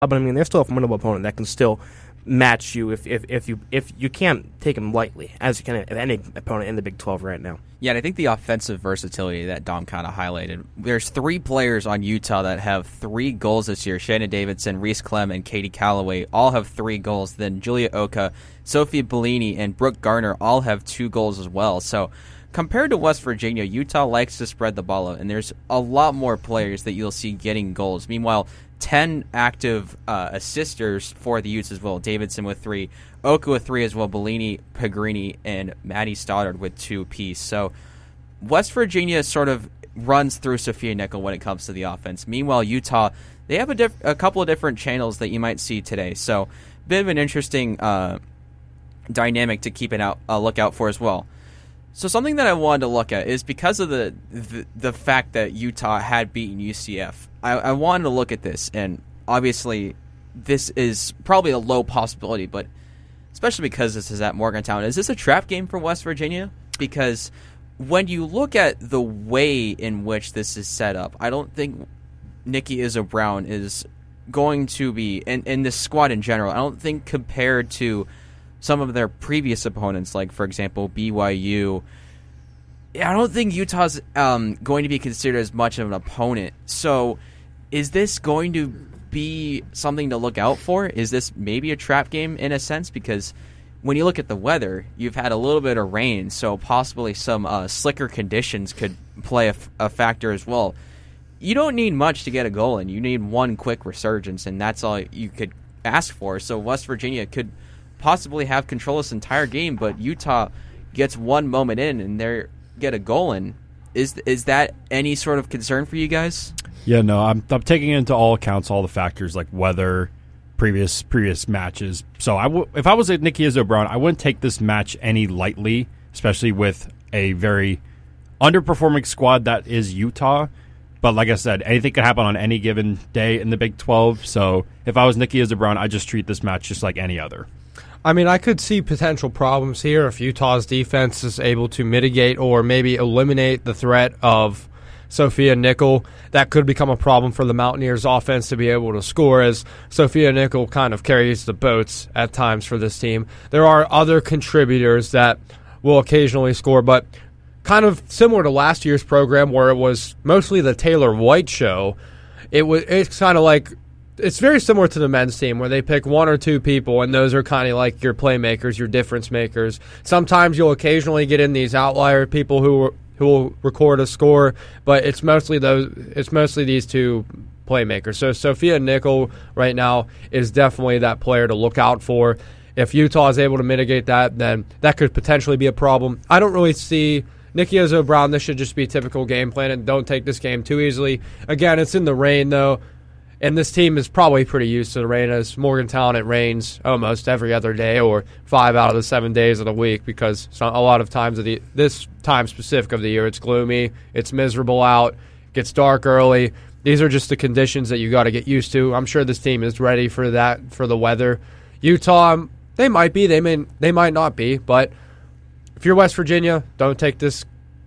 but I mean, they're still a formidable opponent that can still match you if you can't take them lightly, as you can of any opponent in the Big 12 right now. Yeah, and I think the offensive versatility that Dom kind of highlighted. There's 3 players on Utah that have 3 goals this year. Shannon Davidson, Reese Clem, and Katie Calloway all have 3 goals. Then Julia Oka, Sophia Bellini, and Brooke Garner all have 2 goals as well. So compared to West Virginia, Utah likes to spread the ball out, and there's a lot more players that you'll see getting goals. Meanwhile, 10 active assisters for the Utes as well. Davidson with 3, Oka with 3 as well, Bellini, Pegrini, and Maddie Stoddard with 2 apiece. So West Virginia sort of runs through Sophia Nickel when it comes to the offense. Meanwhile, Utah, they have a couple of different channels that you might see today. So a bit of an interesting dynamic to keep a look out for as well. So something that I wanted to look at is because of the fact that Utah had beaten UCF, I wanted to look at this, and obviously this is probably a low possibility, but especially because this is at Morgantown, is this a trap game for West Virginia? Because when you look at the way in which this is set up, I don't think Nikki Izzo-Brown is going to be, in this squad in general, I don't think compared to some of their previous opponents, like, for example, BYU, I don't think Utah's going to be considered as much of an opponent. So is this going to be something to look out for? Is this maybe a trap game in a sense? Because when you look at the weather, you've had a little bit of rain, so possibly some slicker conditions could play a factor as well. You don't need much to get a goal in. You need one quick resurgence, and that's all you could ask for. So West Virginia could possibly have control this entire game, but Utah gets one moment in and they get a goal in. Is that any sort of concern for you guys? Yeah, no, I'm taking into all accounts all the factors like weather, previous matches. So if I was at Nikki Izzo-Brown, I wouldn't take this match any lightly, especially with a very underperforming squad that is Utah. But like I said, anything could happen on any given day in the Big 12. So if I was Nikki Izzo-Brown, I'd just treat this match just like any other. I mean, I could see potential problems here if Utah's defense is able to mitigate or maybe eliminate the threat of Sophia Nickel. That could become a problem for the Mountaineers' offense to be able to score, as Sophia Nickel kind of carries the boats at times for this team. There are other contributors that will occasionally score, but kind of similar to last year's program where it was mostly the Taylor White show, it's kind of like, it's very similar to the men's team where they pick 1 or 2 people, and those are kind of like your playmakers, your difference makers. Sometimes you'll occasionally get in these outlier people who will record a score, but it's mostly these 2 playmakers. So Sophia Nickel right now is definitely that player to look out for. If Utah is able to mitigate that, then that could potentially be a problem. I don't really see Nikki Izzo-Brown. This should just be typical game plan, and don't take this game too easily. Again, it's in the rain, though. And this team is probably pretty used to the rain. As Morgantown, it rains almost every other day or 5 out of the 7 days of the week because a lot of times this time specific of the year, it's gloomy, it's miserable out, gets dark early. These are just the conditions that you got to get used to. I'm sure this team is ready for that, for the weather. Utah, they might be, they might not be, but if you're West Virginia, don't take this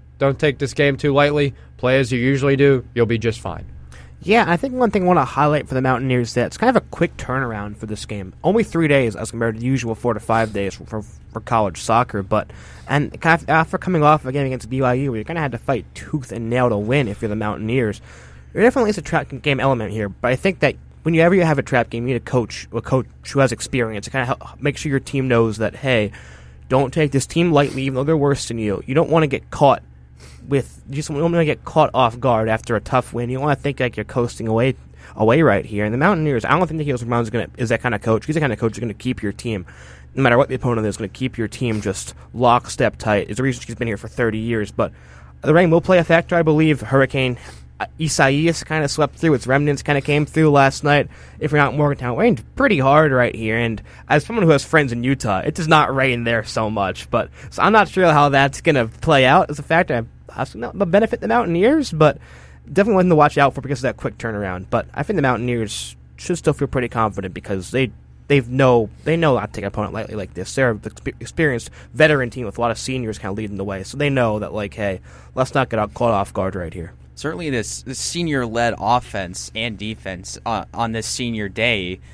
game too lightly. Play as you usually do, you'll be just fine. Yeah, I think one thing I want to highlight for the Mountaineers is that it's kind of a quick turnaround for this game. Only 3 days as compared to the usual 4 to 5 days for college soccer. And kind of after coming off a game against BYU, where you're going to have to fight tooth and nail to win if you're the Mountaineers, there definitely is a trap game element here. But I think that whenever you have a trap game, you need a coach who has experience to kind of help make sure your team knows that, hey, don't take this team lightly, even though they're worse than you. You don't want to get caught you don't want to get caught off guard after a tough win. You don't want to think like you're coasting away right here. And the Mountaineers, I don't think Nikki Izzo-Brown is that kind of coach. He's the kind of coach who's going to keep your team, no matter what the opponent is, going to keep your team just lockstep tight. It's the reason she's been here for 30 years. But the rain will play a factor, I believe. Hurricane Isaias kind of swept through. Its remnants kind of came through last night. If you're not in Morgantown, it rained pretty hard right here. And as someone who has friends in Utah, it does not rain there so much. So I'm not sure how that's going to play out as a factor. But benefit the Mountaineers, but definitely one to watch out for because of that quick turnaround. But I think the Mountaineers should still feel pretty confident because they know not to take an opponent lightly like this. They're an experienced veteran team with a lot of seniors kind of leading the way, so they know that, like, hey, let's not get caught off guard right here. certainly this senior-led offense and defense on this senior day